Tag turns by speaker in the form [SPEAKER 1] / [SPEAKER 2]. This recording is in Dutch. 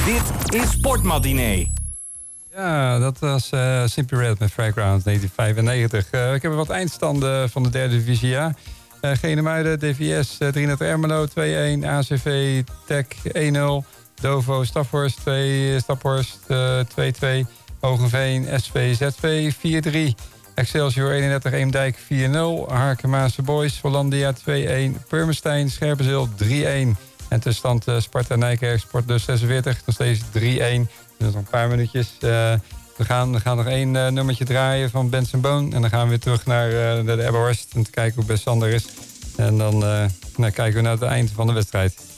[SPEAKER 1] Dit is Sportmatinee.
[SPEAKER 2] Ja, dat was Simply Red met Fairground 1995. Ik heb wat eindstanden van de derde divisie A. Genemuiden, DVS 33 Ermelo 2-1. ACV Tech 1-0. Dovo Staphorst 2, Staphorst 2-2. Hogeveen SV ZV 4-3. Excelsior 31 Eemdijk 4-0. Harkemaanse Boys Hollandia 2-1. Purmerstein Scherpenzeel 3-1. En tussenstand Sparta Nijkerk Sportbus 46 nog steeds 3-1. Dus nog een paar minuutjes. We gaan nog één nummertje draaien van Benson Boone. En dan gaan we weer terug naar de Ebbenhorst. Om te kijken hoe best Sander is. En dan kijken we naar het eind van de wedstrijd.